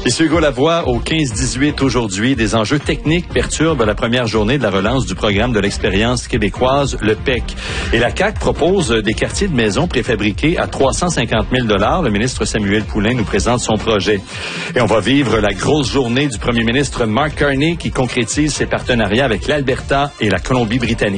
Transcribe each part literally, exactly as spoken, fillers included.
Ici Hugo Lavoie au quinze dix-huit aujourd'hui. Des enjeux techniques perturbent la première journée de la relance du programme de l'expérience québécoise, le P E C. Et la C A Q propose des quartiers de maisons préfabriqués à trois cent cinquante mille dollars. Le ministre Samuel Poulin nous présente son projet. Et on va vivre la grosse journée du premier ministre Mark Carney qui concrétise ses partenariats avec l'Alberta et la Colombie-Britannique.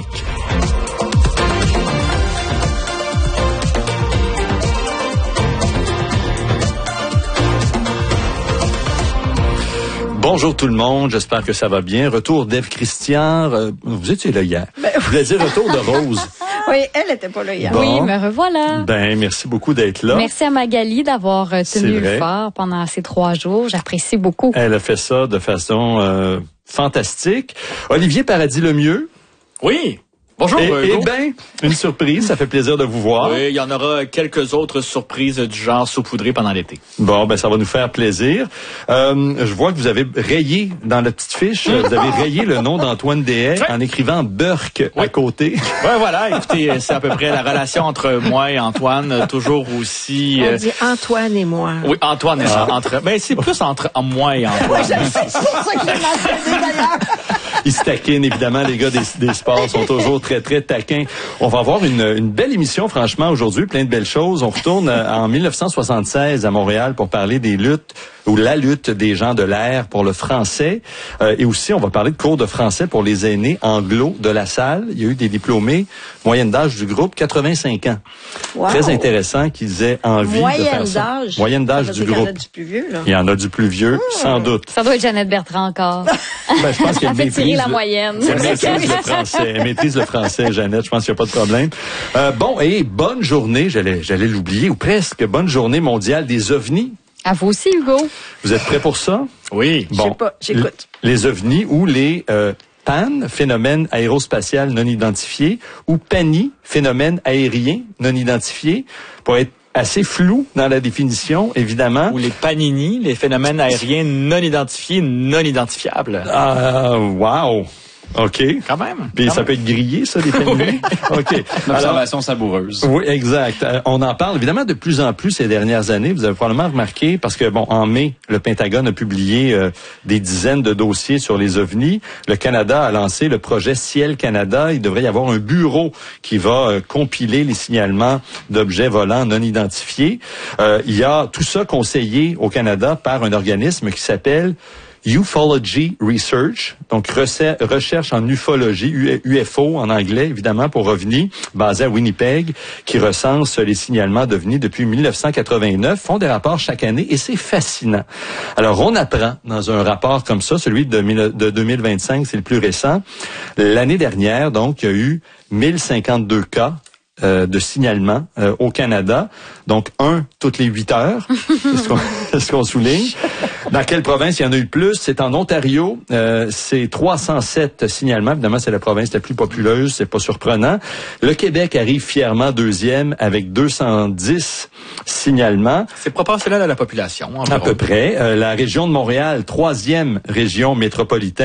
Bonjour tout le monde, j'espère que ça va bien. Retour d'Ève Christian. Euh, vous étiez là hier. Ben, je voulais dire retour de Rose. Oui, elle était pas là hier. Bon. Oui, me revoilà. Ben, merci beaucoup d'être là. Merci à Magali d'avoir tenu le fort pendant ces trois jours. J'apprécie beaucoup. Elle a fait ça de façon euh, fantastique. Olivier Paradis-Lemieux. Oui. Bonjour. Et, euh, et ben, une surprise, ça fait plaisir de vous voir. Oui, il y en aura quelques autres surprises du genre saupoudrées pendant l'été. Bon, ben ça va nous faire plaisir. Euh, je vois que vous avez rayé dans la petite fiche, vous avez rayé le nom d'Antoine Deshaies en écrivant Burke oui. à côté. Ouais, voilà. Écoutez, c'est à peu près la relation entre moi et Antoine, toujours aussi. On euh... dit Antoine et moi. Oui, Antoine et ah. entre. Ben c'est plus entre moi et Antoine. C'est pour ça que je l'ai mentionné d'ailleurs. Ils se taquinent, évidemment, les gars des, des sports sont toujours très, très taquins. On va avoir une, une belle émission, franchement, aujourd'hui, plein de belles choses. On retourne en dix-neuf cent soixante-seize à Montréal pour parler des luttes ou la lutte des gens de l'air pour le français. Euh, et aussi, on va parler de cours de français pour les aînés anglo de la salle. Il y a eu des diplômés, moyenne d'âge du groupe, quatre-vingt-cinq ans. Wow. Très intéressant qu'ils aient envie moyenne de faire ça. D'âge. Moyenne d'âge du groupe. Il y en a du plus vieux, là. Il y en a du plus vieux, mmh. sans doute. Ça doit être Jeannette Bertrand encore. Ben, je pense qu'elle maîtrise la moyenne. Elle maîtrise le français. Elle maîtrise le français, Jeannette. Je pense qu'il n'y a pas de problème. Euh, bon, et bonne journée, j'allais, j'allais l'oublier, ou presque, bonne journée mondiale des ovnis. À vous aussi, Hugo. Vous êtes prêts pour ça? Oui. Bon, je sais pas, j'écoute. Les ovnis ou les euh, P A N, phénomène aérospatial non identifié, ou P A N I, phénomène aérien non identifié, pour être assez flou dans la définition, évidemment. Ou les panini, les phénomènes aériens non identifiés, non identifiables. Ah, wow! OK. Quand même. Puis quand ça même. peut être grillé, ça, des panini? OK. Une observation savoureuse. Oui, exact. Euh, on en parle évidemment de plus en plus ces dernières années. Vous avez probablement remarqué, parce que, bon, en mai, le Pentagone a publié euh, des dizaines de dossiers sur les ovnis. Le Canada a lancé le projet Ciel Canada. Il devrait y avoir un bureau qui va euh, compiler les signalements d'objets volants non identifiés. Euh, il y a tout ça conseillé au Canada par un organisme qui s'appelle Ufology Research, donc recherche en ufologie, U F O en anglais, évidemment, pour OVNI, basé à Winnipeg, qui recense les signalements d'OVNI depuis dix-neuf cent quatre-vingt-neuf, font des rapports chaque année, et c'est fascinant. Alors, on apprend dans un rapport comme ça, celui de deux mille vingt-cinq, c'est le plus récent, l'année dernière, donc, il y a eu mille cinquante-deux cas Euh, de signalement euh, au Canada. Donc, un toutes les huit heures. c'est ce qu'on, c'est ce qu'on souligne. Dans quelle province il y en a eu le plus? C'est en Ontario. Euh, c'est trois cent sept signalements. Évidemment, c'est la province la plus populeuse. C'est pas surprenant. Le Québec arrive fièrement deuxième avec deux cent dix signalements. C'est proportionnel à la population. À peu près. Euh, la région de Montréal, troisième région métropolitaine